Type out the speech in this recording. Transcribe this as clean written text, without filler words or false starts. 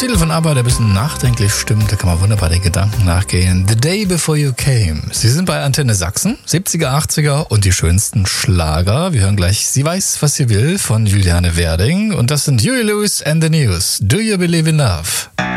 Titel von ABBA, der ein bisschen nachdenklich stimmt, da kann man wunderbar den Gedanken nachgehen. The Day Before You Came. Sie sind bei Antenne Sachsen, 70er, 80er und die schönsten Schlager. Wir hören gleich Sie weiß, was sie will von Juliane Werding. Und das sind Huey Lewis and the News. Do You Believe in Love?